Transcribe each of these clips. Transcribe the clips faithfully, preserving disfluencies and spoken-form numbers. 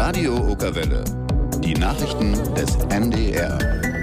Radio Okerwelle. Die Nachrichten des N D R.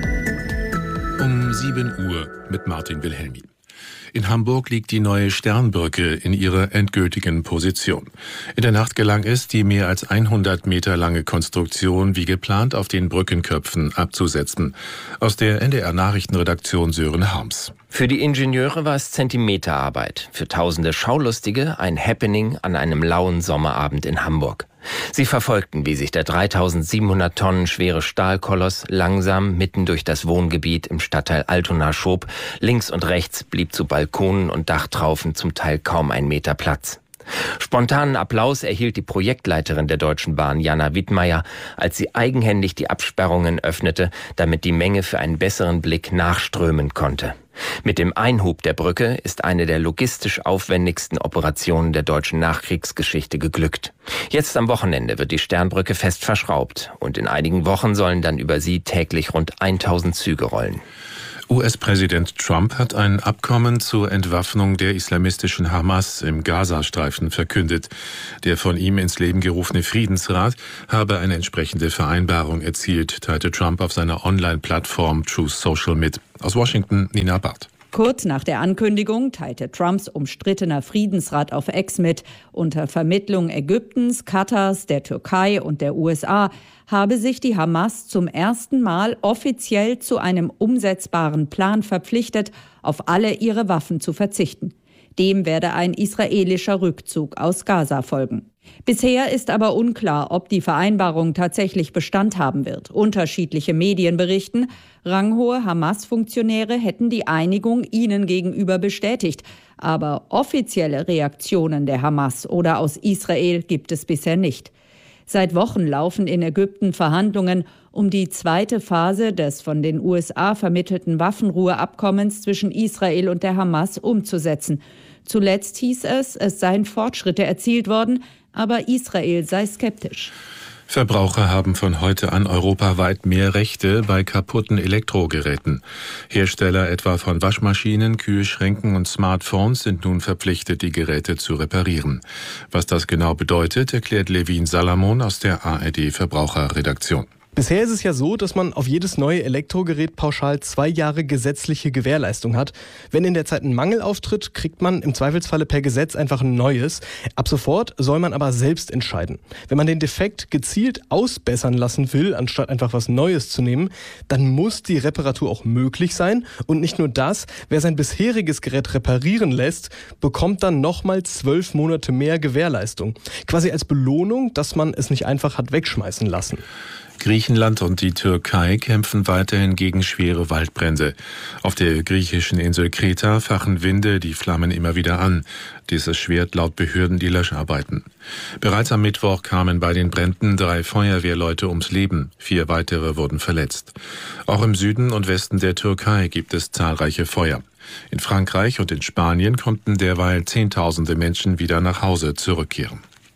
Um sieben Uhr mit Martin Wilhelmi. In Hamburg liegt die neue Sternbrücke in ihrer endgültigen Position. In der Nacht gelang es, die mehr als hundert Meter lange Konstruktion wie geplant auf den Brückenköpfen abzusetzen. Aus der N D R-Nachrichtenredaktion Sören Harms. Für die Ingenieure war es Zentimeterarbeit, für tausende Schaulustige ein Happening an einem lauen Sommerabend in Hamburg. Sie verfolgten, wie sich der dreitausendsiebenhundert Tonnen schwere Stahlkoloss langsam mitten durch das Wohngebiet im Stadtteil Altona schob. Links und rechts blieb zu Balkonen und Dachtraufen zum Teil kaum ein Meter Platz. Spontanen Applaus erhielt die Projektleiterin der Deutschen Bahn, Jana Wittmeier, als sie eigenhändig die Absperrungen öffnete, damit die Menge für einen besseren Blick nachströmen konnte. Mit dem Einhub der Brücke ist eine der logistisch aufwendigsten Operationen der deutschen Nachkriegsgeschichte geglückt. Jetzt am Wochenende wird die Sternbrücke fest verschraubt und in einigen Wochen sollen dann über sie täglich rund tausend Züge rollen. U S-Präsident Trump hat ein Abkommen zur Entwaffnung der islamistischen Hamas im Gazastreifen verkündet. Der von ihm ins Leben gerufene Friedensrat habe eine entsprechende Vereinbarung erzielt, teilte Trump auf seiner Online-Plattform Truth Social mit. Aus Washington, Nina Barth. Kurz nach der Ankündigung teilte Trumps umstrittener Friedensrat auf X mit, unter Vermittlung Ägyptens, Katars, der Türkei und der U S A habe sich die Hamas zum ersten Mal offiziell zu einem umsetzbaren Plan verpflichtet, auf alle ihre Waffen zu verzichten. Dem werde ein israelischer Rückzug aus Gaza folgen. Bisher ist aber unklar, ob die Vereinbarung tatsächlich Bestand haben wird. Unterschiedliche Medien berichten, ranghohe Hamas-Funktionäre hätten die Einigung ihnen gegenüber bestätigt. Aber offizielle Reaktionen der Hamas oder aus Israel gibt es bisher nicht. Seit Wochen laufen in Ägypten Verhandlungen, um die zweite Phase des von den U S A vermittelten Waffenruheabkommens zwischen Israel und der Hamas umzusetzen. Zuletzt hieß es, es seien Fortschritte erzielt worden, aber Israel sei skeptisch. Verbraucher haben von heute an europaweit mehr Rechte bei kaputten Elektrogeräten. Hersteller etwa von Waschmaschinen, Kühlschränken und Smartphones sind nun verpflichtet, die Geräte zu reparieren. Was das genau bedeutet, erklärt Levin Salamon aus der A R D Verbraucherredaktion. Bisher ist es ja so, dass man auf jedes neue Elektrogerät pauschal zwei Jahre gesetzliche Gewährleistung hat. Wenn in der Zeit ein Mangel auftritt, kriegt man im Zweifelsfalle per Gesetz einfach ein neues. Ab sofort soll man aber selbst entscheiden. Wenn man den Defekt gezielt ausbessern lassen will, anstatt einfach was Neues zu nehmen, dann muss die Reparatur auch möglich sein. Und nicht nur das, wer sein bisheriges Gerät reparieren lässt, bekommt dann nochmal zwölf Monate mehr Gewährleistung. Quasi als Belohnung, dass man es nicht einfach hat wegschmeißen lassen. Griechenland und die Türkei kämpfen weiterhin gegen schwere Waldbrände. Auf der griechischen Insel Kreta fachen Winde die Flammen immer wieder an. Dies erschwert laut Behörden die Löscharbeiten. Bereits am Mittwoch kamen bei den Bränden drei Feuerwehrleute ums Leben. Vier weitere wurden verletzt. Auch im Süden und Westen der Türkei gibt es zahlreiche Feuer. In Frankreich und in Spanien konnten derweil Zehntausende Menschen wieder nach Hause zurückkehren.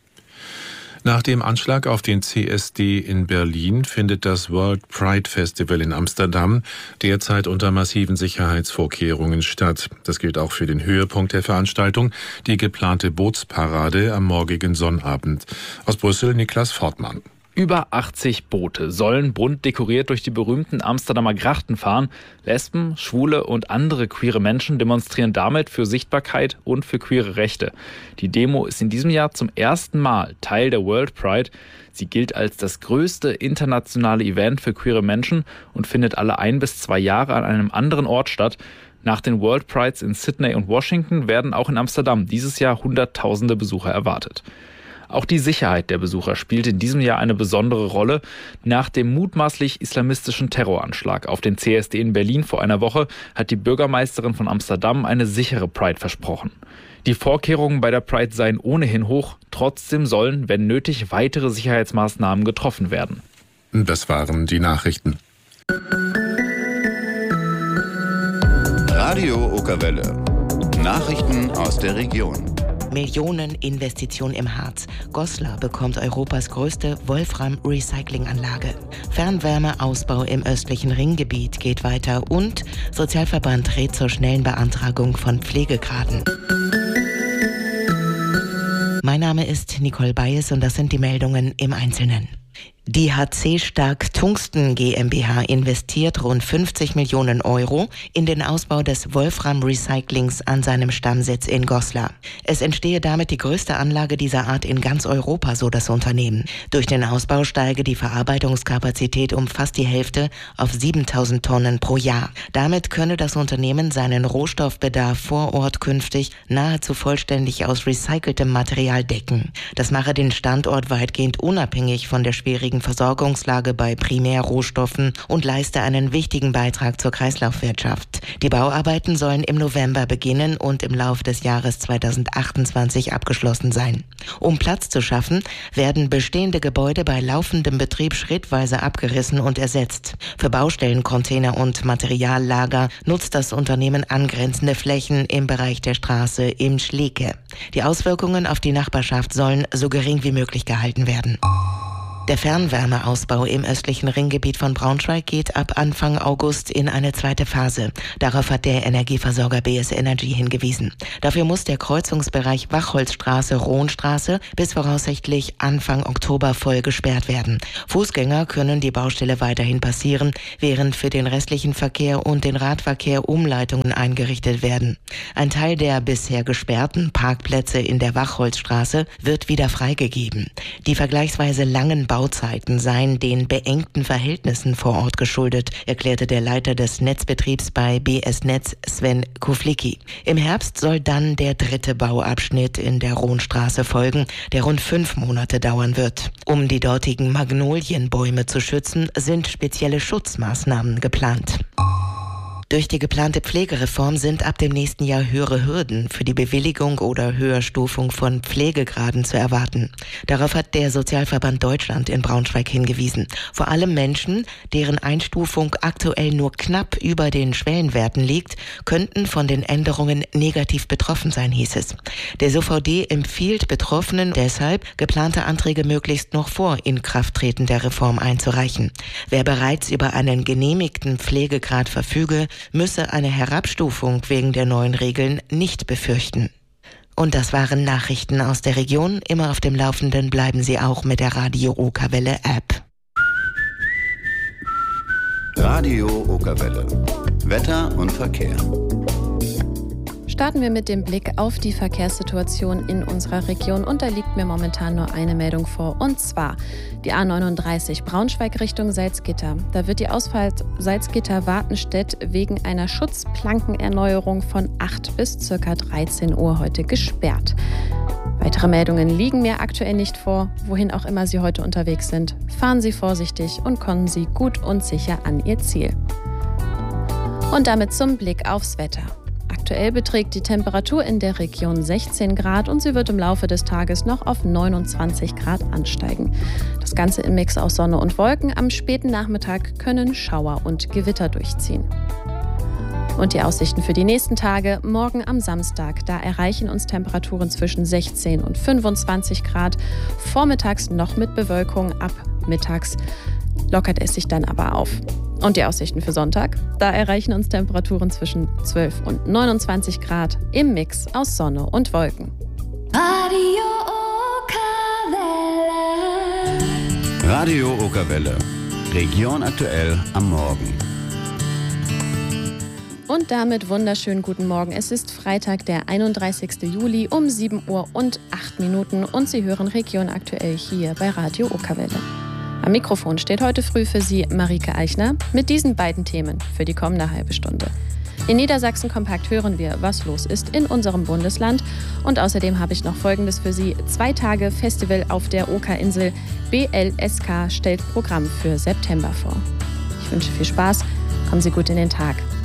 Nach dem Anschlag auf den C S D in Berlin findet das World Pride Festival in Amsterdam derzeit unter massiven Sicherheitsvorkehrungen statt. Das gilt auch für den Höhepunkt der Veranstaltung, die geplante Bootsparade am morgigen Sonnabend. Aus Brüssel Niklas Fortmann. Über achtzig Boote sollen bunt dekoriert durch die berühmten Amsterdamer Grachten fahren. Lesben, Schwule und andere queere Menschen demonstrieren damit für Sichtbarkeit und für queere Rechte. Die Demo ist in diesem Jahr zum ersten Mal Teil der World Pride. Sie gilt als das größte internationale Event für queere Menschen und findet alle ein bis zwei Jahre an einem anderen Ort statt. Nach den World Prides in Sydney und Washington werden auch in Amsterdam dieses Jahr Hunderttausende Besucher erwartet. Auch die Sicherheit der Besucher spielt in diesem Jahr eine besondere Rolle. Nach dem mutmaßlich islamistischen Terroranschlag auf den C S D in Berlin vor einer Woche hat die Bürgermeisterin von Amsterdam eine sichere Pride versprochen. Die Vorkehrungen bei der Pride seien ohnehin hoch, trotzdem sollen, wenn nötig, weitere Sicherheitsmaßnahmen getroffen werden. Das waren die Nachrichten. Radio Okerwelle. Nachrichten aus der Region. Millioneninvestition im Harz. Goslar bekommt Europas größte Wolfram-Recyclinganlage. Fernwärmeausbau im östlichen Ringgebiet geht weiter und Sozialverband rät zur schnellen Beantragung von Pflegegraden. Mein Name ist Nicole Bayes und das sind die Meldungen im Einzelnen. Die H C Stark Tungsten GmbH investiert rund fünfzig Millionen Euro in den Ausbau des Wolfram-Recyclings an seinem Stammsitz in Goslar. Es entstehe damit die größte Anlage dieser Art in ganz Europa, so das Unternehmen. Durch den Ausbau steige die Verarbeitungskapazität um fast die Hälfte auf siebentausend Tonnen pro Jahr. Damit könne das Unternehmen seinen Rohstoffbedarf vor Ort künftig nahezu vollständig aus recyceltem Material decken. Das mache den Standort weitgehend unabhängig von der schwierigen Versorgungslage bei Primärrohstoffen und leiste einen wichtigen Beitrag zur Kreislaufwirtschaft. Die Bauarbeiten sollen im November beginnen und im Laufe des Jahres zweitausendachtundzwanzig abgeschlossen sein. Um Platz zu schaffen, werden bestehende Gebäude bei laufendem Betrieb schrittweise abgerissen und ersetzt. Für Baustellen, Container und Materiallager nutzt das Unternehmen angrenzende Flächen im Bereich der Straße im Schlieke. Die Auswirkungen auf die Nachbarschaft sollen so gering wie möglich gehalten werden. Der Fernwärmeausbau im östlichen Ringgebiet von Braunschweig geht ab Anfang August in eine zweite Phase. Darauf hat der Energieversorger B S Energy hingewiesen. Dafür muss der Kreuzungsbereich Wachholzstraße-Rohnstraße bis voraussichtlich Anfang Oktober voll gesperrt werden. Fußgänger können die Baustelle weiterhin passieren, während für den restlichen Verkehr und den Radverkehr Umleitungen eingerichtet werden. Ein Teil der bisher gesperrten Parkplätze in der Wachholzstraße wird wieder freigegeben. Die vergleichsweise langen Bauzeiten seien den beengten Verhältnissen vor Ort geschuldet, erklärte der Leiter des Netzbetriebs bei B S Netz, Sven Kuflicki. Im Herbst soll dann der dritte Bauabschnitt in der Rohnstraße folgen, der rund fünf Monate dauern wird. Um die dortigen Magnolienbäume zu schützen, sind spezielle Schutzmaßnahmen geplant. Durch die geplante Pflegereform sind ab dem nächsten Jahr höhere Hürden für die Bewilligung oder Höherstufung von Pflegegraden zu erwarten. Darauf hat der Sozialverband Deutschland in Braunschweig hingewiesen. Vor allem Menschen, deren Einstufung aktuell nur knapp über den Schwellenwerten liegt, könnten von den Änderungen negativ betroffen sein, hieß es. Der S O V D empfiehlt Betroffenen deshalb, geplante Anträge möglichst noch vor Inkrafttreten der Reform einzureichen. Wer bereits über einen genehmigten Pflegegrad verfüge, müsse eine Herabstufung wegen der neuen Regeln nicht befürchten. Und das waren Nachrichten aus der Region. Immer auf dem Laufenden bleiben Sie auch mit der Radio Okerwelle App. Radio Okerwelle. Wetter und Verkehr. Starten wir mit dem Blick auf die Verkehrssituation in unserer Region und da liegt mir momentan nur eine Meldung vor und zwar die A neununddreißig Braunschweig Richtung Salzgitter. Da wird die Ausfahrt Salzgitter-Wartenstedt wegen einer Schutzplankenerneuerung von acht bis ca. dreizehn Uhr heute gesperrt. Weitere Meldungen liegen mir aktuell nicht vor. Wohin auch immer Sie heute unterwegs sind, fahren Sie vorsichtig und kommen Sie gut und sicher an Ihr Ziel. Und damit zum Blick aufs Wetter. Aktuell beträgt die Temperatur in der Region sechzehn Grad und sie wird im Laufe des Tages noch auf neunundzwanzig Grad ansteigen. Das Ganze im Mix aus Sonne und Wolken. Am späten Nachmittag können Schauer und Gewitter durchziehen. Und die Aussichten für die nächsten Tage. Morgen am Samstag, da erreichen uns Temperaturen zwischen sechzehn und fünfundzwanzig Grad. Vormittags noch mit Bewölkung, ab mittags lockert es sich dann aber auf. Und die Aussichten für Sonntag? Da erreichen uns Temperaturen zwischen zwölf und neunundzwanzig Grad im Mix aus Sonne und Wolken. Radio Okerwelle. Radio Okerwelle. Region aktuell am Morgen. Und damit wunderschönen guten Morgen. Es ist Freitag, der einunddreißigsten Juli um sieben Uhr und acht Minuten und Sie hören Region aktuell hier bei Radio Okerwelle. Am Mikrofon steht heute früh für Sie Marike Eichner mit diesen beiden Themen für die kommende halbe Stunde. In Niedersachsen Kompakt hören wir, was los ist in unserem Bundesland. Und außerdem habe ich noch Folgendes für Sie. Zwei Tage Festival auf der Okerinsel. B L S K stellt Programm für September vor. Ich wünsche viel Spaß. Kommen Sie gut in den Tag.